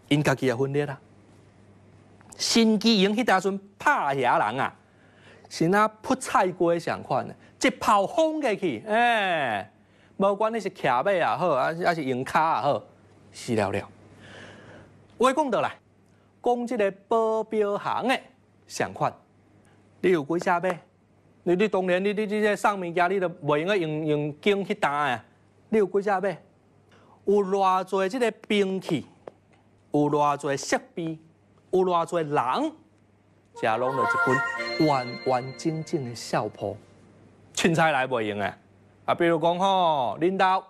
因家己也分裂啦。新机营迄搭阵拍遐人啊，是那扑菜瓜相款的，一炮轰过去，无管你是徛马也好，还是用骹也好，死了了。话讲倒来，讲即个保镖行的相款，你有几只马？你当然你这送物件，你都袂用用弓去打啊！你有几只马？有偌济即个兵器，有偌济设备，有偌济人，加拢了一本完完整整的校谱，凊彩来袂用啊！比如讲吼，恁兜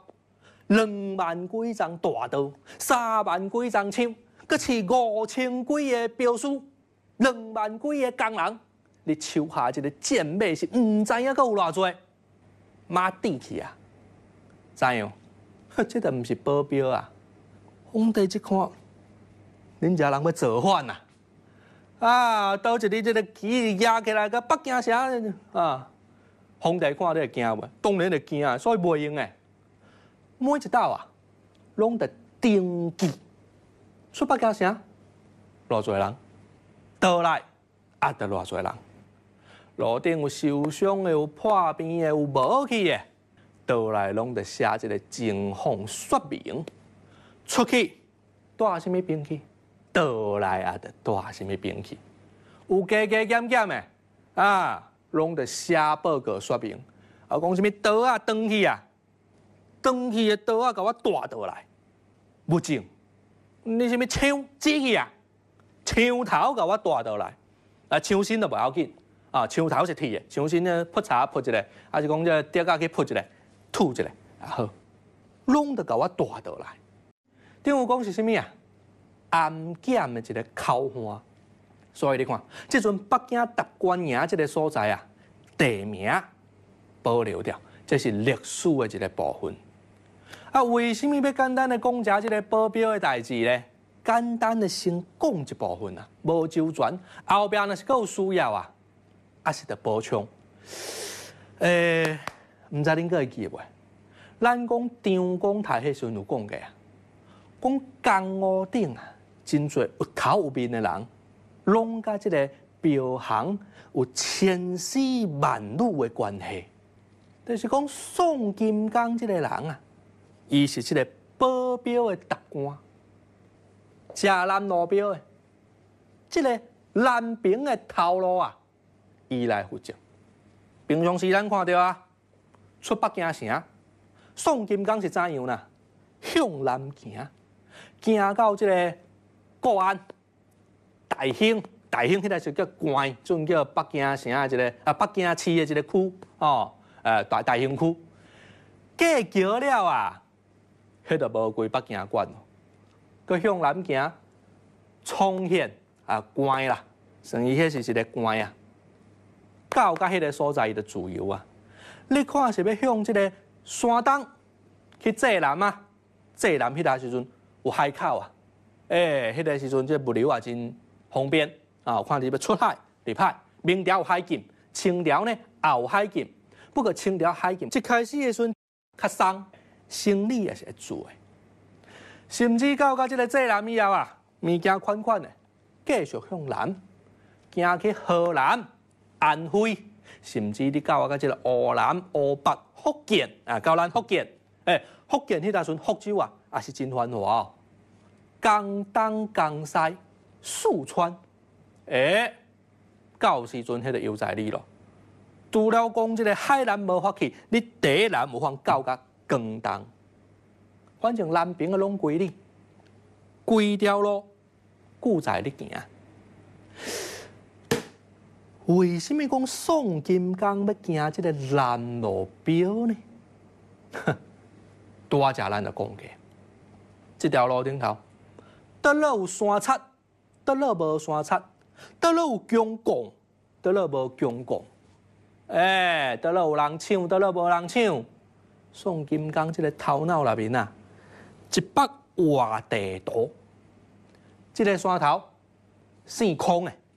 2万几张大刀，3万几张枪，搁饲5000几个镖师，2万几个工人，你手下一个战马是唔知影搁有偌济，马底去啊！知影？这个唔是保镖啊！皇帝一看，恁家人要造反呐！啊，倒一日这个旗压起来，个北京城啊！皇帝看到会惊袂？当然会惊啊！所以袂用诶。每一道啊，拢得登记出北京城，偌侪人，倒来也得偌侪人。路顶有受伤的，有破病的，有无去的。倒来拢得写一个情况说明，出去带什么兵器，倒来也得带什么兵器，有加加减减的啊，拢得写报告说明。啊，讲什么刀啊、长去啊，长去的刀啊，甲我带倒来，不正。你什么枪指去啊，枪头甲我带倒来，啊，枪身都不要紧啊，枪头是铁的，枪身呢扑茶扑一个，还是讲这碟啊去扑一个。吐一个啊好，拢得甲我带倒来。等于讲是啥物啊？安检的一个口号。所以你看，即阵北京达官营这个所在啊，地名保留掉，这是历史的一个部分。啊，为什么要简单的讲下这个保镖的代志呢？简单的先讲一部分啊，无周全，后边若是够有需要啊，还是得补充。唔知恁个会记袂？咱讲张公台迄时阵有讲过啊，讲江湖顶啊，真侪有头有面的人，拢甲即个镖行有千丝万缕的关系。就是讲宋金刚即个人啊，伊是即个保镖的特官，吃南路镖的，即个南平的头路啊，伊来负责。平常时咱看到啊。出北京城，宋金刚是怎样呢？向南行，行到这个国安、大兴迄个是叫关，准叫北京城的一个北京市的一个区哦，大兴区。过桥了啊，迄就无归北京管咯。佮向南行，冲县关啦，算伊迄是一个关啊。到迄个所在，伊就自由啊。你看是要向这个山东去济南啊？济南迄个时阵有海口啊，迄个时阵这物流也真方便啊。看你要出海入海，明朝有海禁，清朝呢也有海禁。不过清朝海禁一开始的时阵较松，生理也是会做的。甚至到这个济南以后啊，物件款款的，继续向南，行去河南、安徽。甚至你到这个湖南、湖北、福建啊，到咱福建，福建迄搭阵福州啊，也是真繁华哦。江东、江西、四川，到时阵迄个又在你咯。除了讲这个海南无法去，你第一南有法到甲广东，反正南边的拢归你，规条路顾在你行。为什么讲宋金刚要行这个南路镖呢？多谢咱就讲过，这条路顶头，倒落有山贼，倒落无山贼，倒落有强盗，倒落无强盗，倒落有人抢，倒落无人抢。宋金刚这个头脑内面啊，一幅画地图，这个山头姓空的。